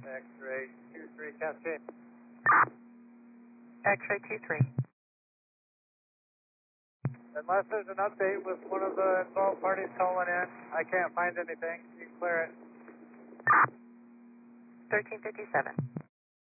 X-ray 23 Cascade. X-ray 23. Unless there's an update with one of the involved parties calling in, I can't find anything. You can clear it. 1357.